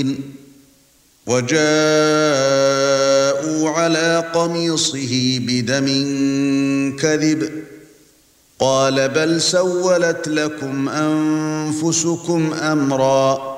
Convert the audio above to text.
الْمُرْسَلِينَ وَجَاءُوا عَلَى قَمِيصِهِ بِدَمٍ كَذِبٍ قَالَ بَلْ سَوَّلَتْ لَكُمْ أَنفُسُكُمْ أَمْرًا